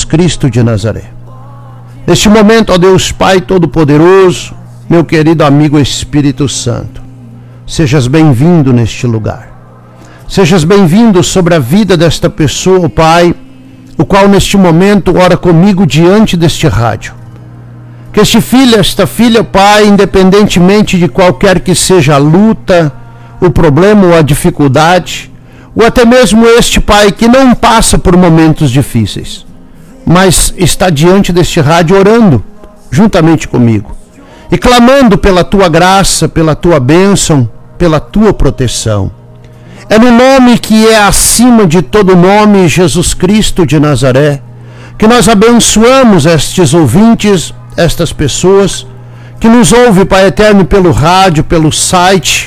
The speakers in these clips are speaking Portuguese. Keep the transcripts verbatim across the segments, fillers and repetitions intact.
Jesus Cristo de Nazaré. Neste momento, ó Deus Pai Todo-Poderoso, meu querido amigo Espírito Santo, sejas bem-vindo neste lugar. Sejas bem-vindo sobre a vida desta pessoa, Pai, o qual neste momento ora comigo diante deste rádio. Que este filho, esta filha, Pai, independentemente de qualquer que seja a luta, o problema ou a dificuldade, ou até mesmo este, Pai, que não passa por momentos difíceis, mas está diante deste rádio orando juntamente comigo e clamando pela Tua graça, pela Tua bênção, pela Tua proteção. É no nome que é acima de todo nome, Jesus Cristo de Nazaré, que nós abençoamos estes ouvintes, estas pessoas que nos ouvem, Pai Eterno, pelo rádio, pelo site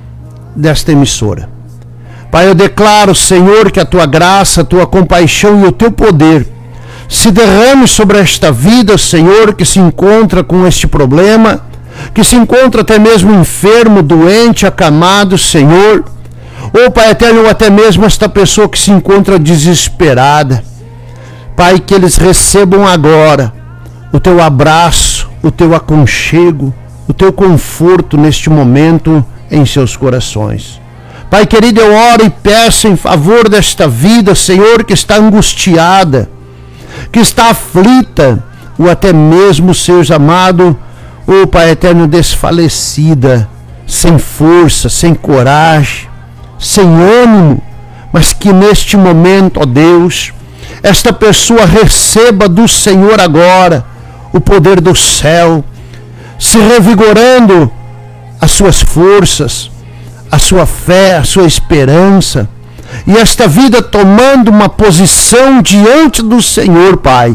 desta emissora. Pai, eu declaro, Senhor, que a Tua graça, a Tua compaixão e o Teu poder se derrame sobre esta vida, Senhor, que se encontra com este problema, que se encontra até mesmo enfermo, doente, acamado, Senhor, ou, Pai Eterno, ou até mesmo esta pessoa que se encontra desesperada. Pai, que eles recebam agora o Teu abraço, o Teu aconchego, o Teu conforto neste momento em seus corações. Pai querido, eu oro e peço em favor desta vida, Senhor, que está angustiada, que está aflita, ou até mesmo, Senhor amado, ó Pai Eterno, desfalecida, sem força, sem coragem, sem ânimo, mas que neste momento, ó Deus, esta pessoa receba do Senhor agora o poder do céu, se revigorando as suas forças, a sua fé, a sua esperança, e esta vida tomando uma posição diante do Senhor, Pai.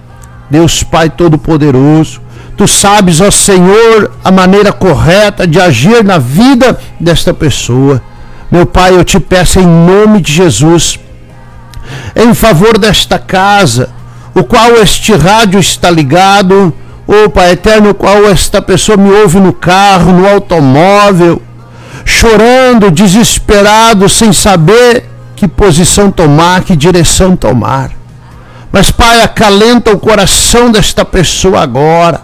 Deus Pai Todo-Poderoso, Tu sabes, ó Senhor, a maneira correta de agir na vida desta pessoa. Meu Pai, eu te peço em nome de Jesus, em favor desta casa, o qual este rádio está ligado, ó Pai Eterno, o qual esta pessoa me ouve no carro, no automóvel, chorando, desesperado, sem saber que posição tomar, que direção tomar. Mas, Pai, acalenta o coração desta pessoa agora.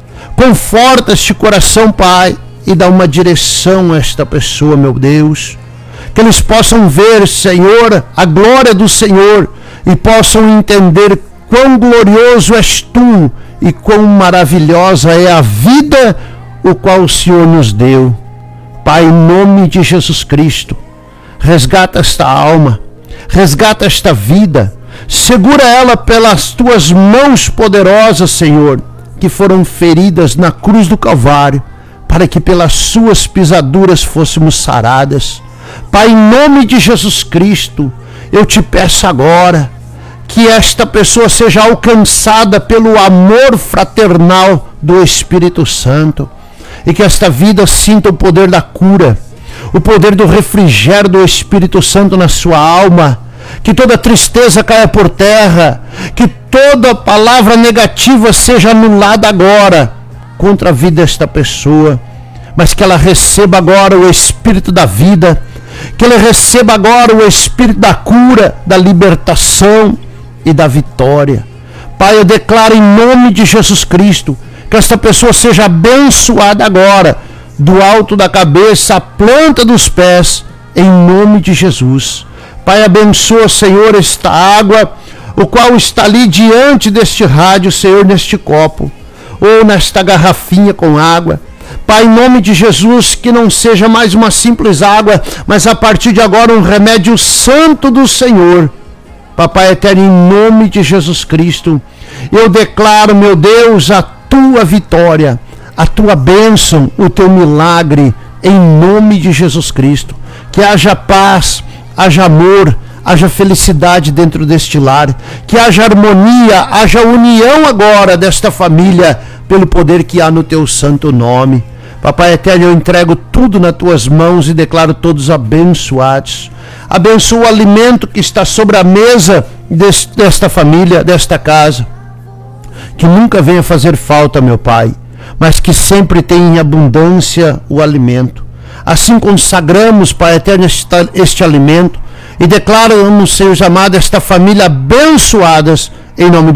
Conforta este coração, Pai, e dá uma direção a esta pessoa, meu Deus. Que eles possam ver, Senhor, a glória do Senhor e possam entender quão glorioso és Tu e quão maravilhosa é a vida o qual o Senhor nos deu. Pai, em nome de Jesus Cristo, resgata esta alma, resgata esta vida, segura ela pelas Tuas mãos poderosas, Senhor, que foram feridas na cruz do Calvário, para que pelas Suas pisaduras fôssemos saradas. Pai, em nome de Jesus Cristo, eu te peço agora que esta pessoa seja alcançada pelo amor fraternal do Espírito Santo e que esta vida sinta o poder da cura, o poder do refrigério do Espírito Santo na sua alma, que toda tristeza caia por terra, que toda palavra negativa seja anulada agora contra a vida desta pessoa, mas que ela receba agora o Espírito da vida, que ela receba agora o Espírito da cura, da libertação e da vitória. Pai, eu declaro em nome de Jesus Cristo que esta pessoa seja abençoada agora, do alto da cabeça à planta dos pés, em nome de Jesus. Pai, abençoa, Senhor, esta água, o qual está ali diante deste rádio, Senhor, neste copo, ou nesta garrafinha com água. Pai, em nome de Jesus, que não seja mais uma simples água, mas a partir de agora um remédio santo do Senhor. Papai eterno, em nome de Jesus Cristo, eu declaro, meu Deus, a Tua vitória, a Tua bênção, o Teu milagre, em nome de Jesus Cristo. Que haja paz, haja amor, haja felicidade dentro deste lar, que haja harmonia, haja união agora desta família, pelo poder que há no Teu santo nome. Papai eterno, eu entrego tudo nas Tuas mãos e declaro todos abençoados. Abençoa o alimento que está sobre a mesa desta família, desta casa. Que nunca venha fazer falta, meu Pai, mas que sempre tenha em abundância o alimento. Assim consagramos, Pai eterno, este, este alimento e declaramos, Senhor amado, esta família abençoadas, em nome do